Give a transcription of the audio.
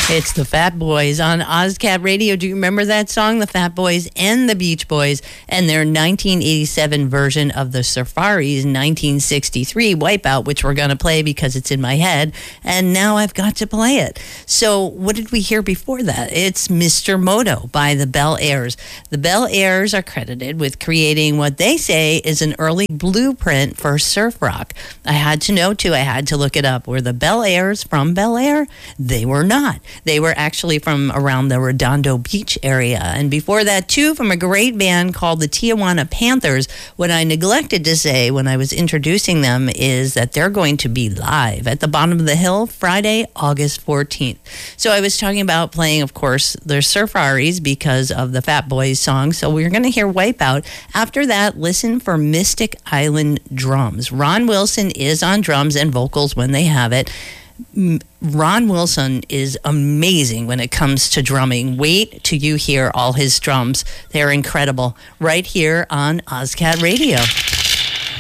It's the Fat Boys on OzCat Radio. Do you remember that song? The Fat Boys and the Beach Boys and their 1987 version of the Safaris' 1963 Wipeout, which we're going to play because it's in my head, and now I've got to play it. So what did we hear before that? It's Mr. Moto by the Bel Airs. The Bel Airs are credited with creating what they say is an early blueprint for surf rock. I had to know, too. I had to look it up. Were the Bel Airs from Bel Air? They were not. They were actually from around the Redondo Beach area. And before that, too, from a great band called the Tijuana Panthers. What I neglected to say when I was introducing them is that they're going to be live at the Bottom of the Hill Friday, August 14th. So I was talking about playing, of course, their Safaris because of the Fat Boys song. So we're going to hear Wipeout. After that, listen for Mystic Island Drums. Ron Wilson is on drums and vocals when they have it. Ron Wilson is amazing when it comes to drumming. Wait till you hear all his drums. They're incredible. Right here on OzCat Radio.